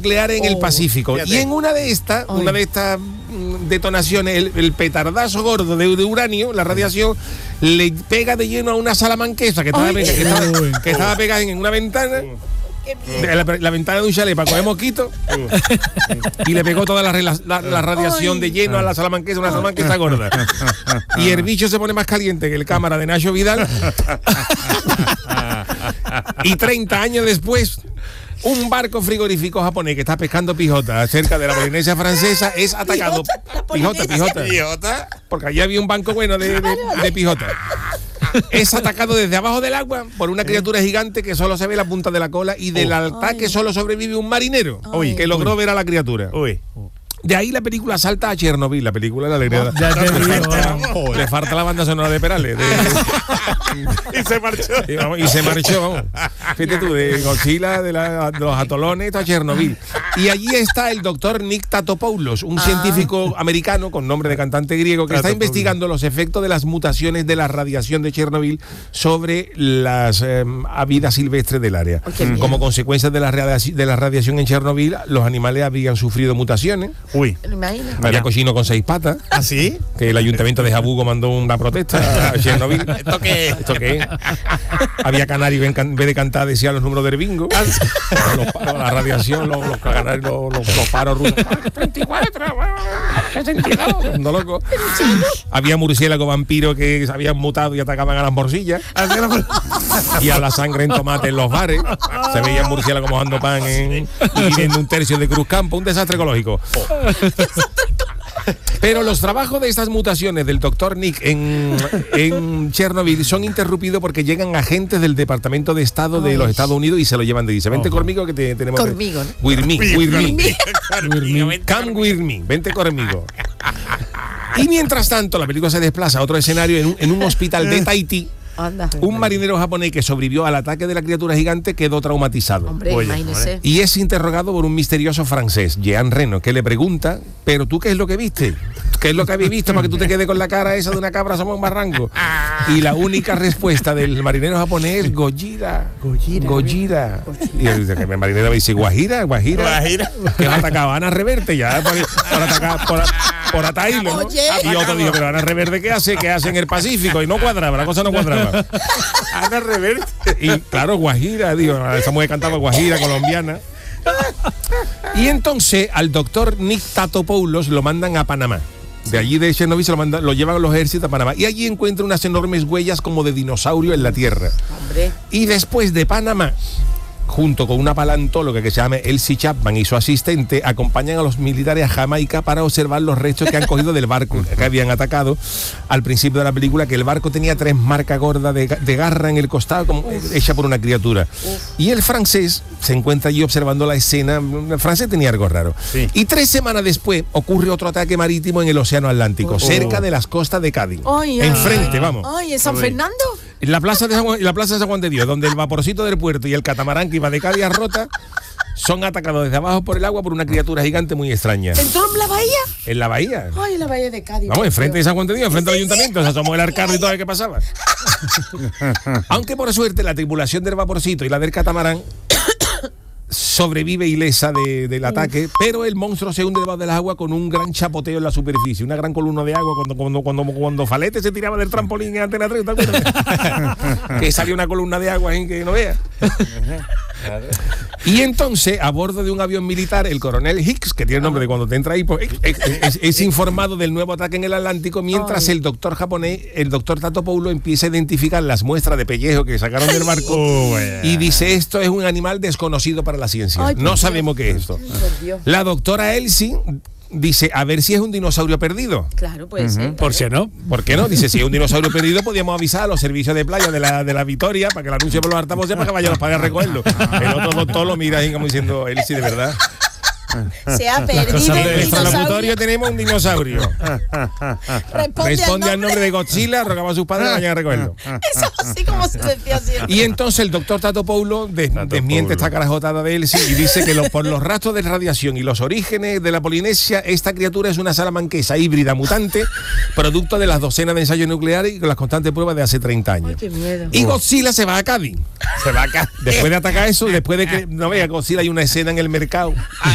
nucleares en el Pacífico. Fíjate. Y en una de estas detonaciones, el petardazo gordo de uranio, la radiación, le pega de lleno a una salamanquesa que estaba pegada en una ventana. La ventana de un chalet para coger mosquitos y le pegó toda la radiación de lleno a la salamanquesa, una salamanquesa gorda. Y el bicho se pone más caliente que el cámara de Nacho Vidal. Y 30 años después, un barco frigorífico japonés que está pescando pijota cerca de la Polinesia francesa es atacado. Pijota. Porque allí había un banco bueno de pijota. Es atacado desde abajo del agua por una criatura gigante que solo se ve la punta de la cola y del ataque solo sobrevive un marinero que logró ver a la criatura. De ahí la película salta a Chernobyl, la película de la alegría. Le falta la banda sonora de Perales. Y se marchó. Y se marchó, vamos. Fíjate tú, de Godzilla, de los atolones, a Chernobyl. Y allí está el doctor Nick Tatopoulos, un científico americano con nombre de cantante griego que está investigando los efectos de las mutaciones de la radiación de Chernobyl sobre las vida silvestre del área. Como consecuencia de la radiación en Chernobyl, los animales habían sufrido mutaciones. Había cochino con 6 patas. ¿Ah, sí? Que el ayuntamiento de Jabugo mandó una protesta a Chernobyl. ¿Esto qué es? Había canarios en vez de cantar decían los números del bingo. La radiación, los canarios, los paros rusos. 34, 62. No loco. Había murciélagos vampiros que se habían mutado y atacaban a las morcillas. Y a la sangre en tomate en los bares. Se veían murciélagos mojando pan y pidiendo un tercio de Cruz Campo. Un desastre ecológico. Pero los trabajos de estas mutaciones del doctor Nick en Chernobyl son interrumpidos porque llegan agentes del Departamento de Estado de los Estados Unidos y se lo llevan de dice, vente conmigo que tenemos... Conmigo, ¿no? With me. Come with me. Vente conmigo. Y mientras tanto, la película se desplaza a otro escenario en un hospital de Tahití. Un marinero japonés que sobrevivió al ataque de la criatura gigante quedó traumatizado. Imagínese. Y es interrogado por un misterioso francés, Jean Reno, que le pregunta, ¿pero tú qué es lo que viste? ¿Qué es lo que habéis visto para que tú te quedes con la cara esa de una cabra asomada en un barranco? Y la única respuesta del marinero japonés es Gojira. Y el marinero dice, Guajira. Que va a atacar a Ana Reverte ya por ataírlo, ¿no? Y otro dijo, pero Ana Reverte ¿qué hace en el Pacífico? Y no cuadraba, la cosa no cuadraba. Ana Reverte. Y claro, Guajira, digo, esa mujer cantaba Guajira colombiana. Y entonces al doctor Nick Tatopoulos lo mandan a Panamá. De allí de Chernobyl lo llevan los ejércitos a Panamá. Y allí encuentra unas enormes huellas como de dinosaurio en la tierra. Y después de Panamá, junto con una paleontóloga que se llama Elsie Chapman y su asistente, acompañan a los militares a Jamaica para observar los restos que han cogido del barco que habían atacado al principio de la película, que el barco tenía 3 marcas gordas de garra en el costado, como hecha por una criatura. Y el francés se encuentra allí observando la escena. El francés tenía algo raro. Y 3 semanas después ocurre otro ataque marítimo en el Océano Atlántico, cerca de las costas de Cádiz. Enfrente, vamos. ¿En San Fernando? En la plaza de San Juan de Dios, donde el vaporcito del puerto y el catamarán que iba de Cádiz a Rota son atacados desde abajo por el agua por una criatura gigante muy extraña. ¿Entró en la bahía? En la bahía. En la bahía de Cádiz. Vamos, enfrente de San Juan de Dios, enfrente del ayuntamiento. Se asomó el arcano y todo lo que pasaba. Aunque por suerte la tripulación del vaporcito y la del catamarán sobrevive ilesa del ataque, pero el monstruo se hunde debajo del agua con un gran chapoteo en la superficie, una gran columna de agua cuando Falete se tiraba del trampolín en Antena 3, ¿te acuerdas? Que salió una columna de agua en que no vea. Y entonces, a bordo de un avión militar, el coronel Hicks, que tiene el nombre de cuando te entra ahí, pues, es informado del nuevo ataque en el Atlántico, mientras el doctor japonés, el doctor Tatopoulos, empieza a identificar las muestras de pellejo que sacaron del barco y dice, esto es un animal desconocido para la ciencia. No sabemos qué es esto. La doctora Elsie dice, a ver si es un dinosaurio perdido. Claro, puede ser. ¿Por qué no? ¿Por qué no? Dice, si es un dinosaurio perdido, podríamos avisar a los servicios de playa de la Victoria para que lo anuncie por los altavoces para que vayan los padres a recogerlo. El otro doctor lo mira ahí como diciendo, Elsie, de verdad. Se ha perdido En nuestro laboratorio tenemos un dinosaurio. Responde al nombre de Godzilla, rogaba a sus padres que vayan a recogerlo. Eso así como se decía siempre. Y entonces el doctor Tatopoulos desmiente esta carajotada de Elsie y dice que por los rastros de radiación y los orígenes de la Polinesia, esta criatura es una salamanquesa híbrida mutante, producto de las docenas de ensayos nucleares y con las constantes pruebas de hace 30 años. Qué miedo. Y Godzilla se va a Cádiz. Después de atacar eso, después de que, no vea, Godzilla hay una escena en el mercado